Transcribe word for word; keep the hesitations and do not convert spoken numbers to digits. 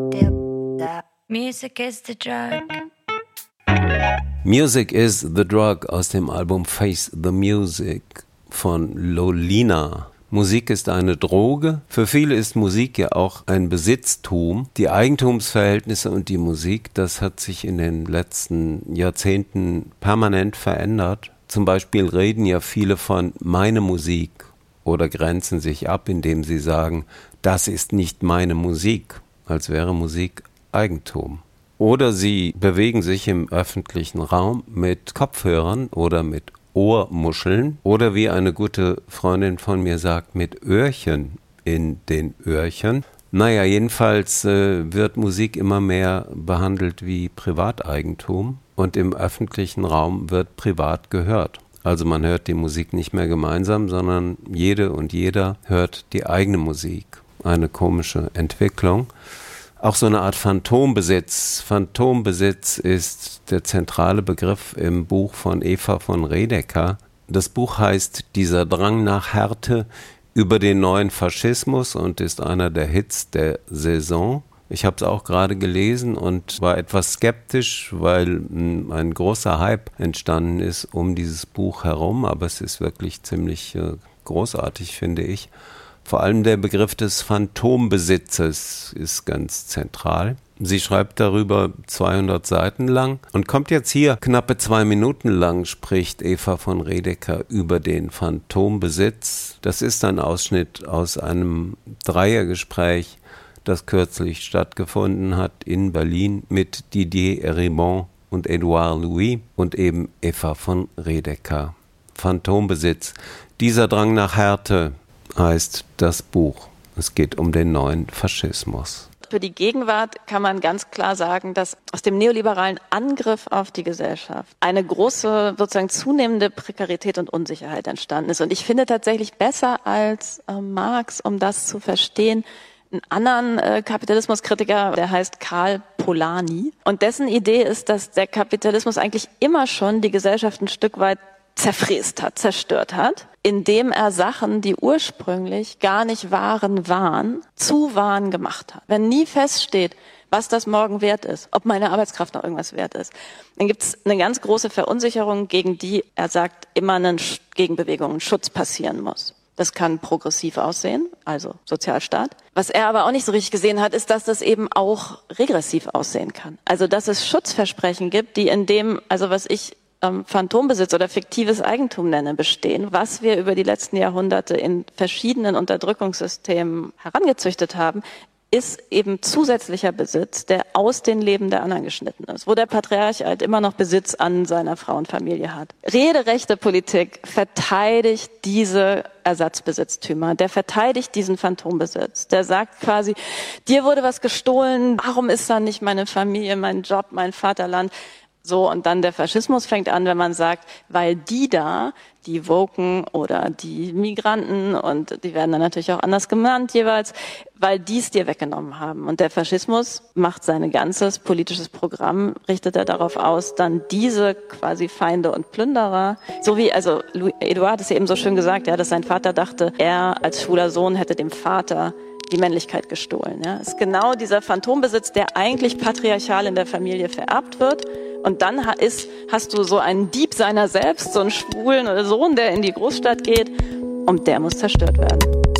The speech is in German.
Music is the drug. Music is the Drug aus dem Album Face the Music von Lolina. Musik ist eine Droge. Für viele ist Musik ja auch ein Besitztum. Die Eigentumsverhältnisse und die Musik, das hat sich in den letzten Jahrzehnten permanent verändert. Zum Beispiel reden ja viele von meine Musik oder grenzen sich ab, indem sie sagen, das ist nicht meine Musik, als wäre Musik Eigentum. Oder sie bewegen sich im öffentlichen Raum mit Kopfhörern oder mit Ohrmuscheln oder wie eine gute Freundin von mir sagt, mit Öhrchen in den Öhrchen. Naja, jedenfalls äh, wird Musik immer mehr behandelt wie Privateigentum und im öffentlichen Raum wird privat gehört. Also man hört die Musik nicht mehr gemeinsam, sondern jede und jeder hört die eigene Musik. Eine komische Entwicklung. Auch so eine Art Phantombesitz. Phantombesitz ist der zentrale Begriff im Buch von Eva von Redeker. Das Buch heißt Dieser Drang nach Härte über den neuen Faschismus und ist einer der Hits der Saison. Ich habe es auch gerade gelesen und war etwas skeptisch, weil ein großer Hype entstanden ist um dieses Buch herum, aber es ist wirklich ziemlich äh, großartig, finde ich. Vor allem der Begriff des Phantombesitzes ist ganz zentral. Sie schreibt darüber zweihundert Seiten lang und kommt jetzt hier, knappe zwei Minuten lang spricht Eva von Redeker über den Phantombesitz. Das ist ein Ausschnitt aus einem Dreiergespräch, das kürzlich stattgefunden hat in Berlin mit Didier Eribon und Edouard Louis und eben Eva von Redeker. Phantombesitz. Dieser Drang nach Härte heißt das Buch. Es geht um den neuen Faschismus. Für die Gegenwart kann man ganz klar sagen, dass aus dem neoliberalen Angriff auf die Gesellschaft eine große, sozusagen zunehmende Prekarität und Unsicherheit entstanden ist. Und ich finde tatsächlich besser als äh, Marx, um das zu verstehen, einen anderen äh, Kapitalismuskritiker, der heißt Karl Polanyi. Und dessen Idee ist, dass der Kapitalismus eigentlich immer schon die Gesellschaft ein Stück weit zerfräst hat, zerstört hat, indem er Sachen, die ursprünglich gar nicht waren, waren, zu Waren gemacht hat. Wenn nie feststeht, was das morgen wert ist, ob meine Arbeitskraft noch irgendwas wert ist, dann gibt es eine ganz große Verunsicherung, gegen die, er sagt, immer eine Gegenbewegung, ein Schutz passieren muss. Das kann progressiv aussehen, also Sozialstaat. Was er aber auch nicht so richtig gesehen hat, ist, dass das eben auch regressiv aussehen kann. Also dass es Schutzversprechen gibt, die in dem, also was ich ähm, Phantombesitz oder fiktives Eigentum nenne, bestehen, was wir über die letzten Jahrhunderte in verschiedenen Unterdrückungssystemen herangezüchtet haben, ist eben zusätzlicher Besitz, der aus den Leben der anderen geschnitten ist, wo der Patriarch halt immer noch Besitz an seiner Frau und Familie hat. Rederechte Politik verteidigt diese Ersatzbesitztümer, der verteidigt diesen Phantombesitz, der sagt quasi, dir wurde was gestohlen, warum ist dann nicht meine Familie, mein Job, mein Vaterland? So, und dann der Faschismus fängt an, wenn man sagt, weil die da, die Woken oder die Migranten, und die werden dann natürlich auch anders genannt jeweils, weil die es dir weggenommen haben. Und der Faschismus macht sein ganzes politisches Programm, richtet er darauf aus, dann diese quasi Feinde und Plünderer, so wie, also Edouard hat es ja eben so schön gesagt, ja, dass sein Vater dachte, er als schwuler Sohn hätte dem Vater die Männlichkeit gestohlen. Ja, es ist genau dieser Phantombesitz, der eigentlich patriarchal in der Familie vererbt wird. Und dann ist, hast du so einen Dieb seiner selbst, so einen schwulen Sohn, der in die Großstadt geht, und der muss zerstört werden.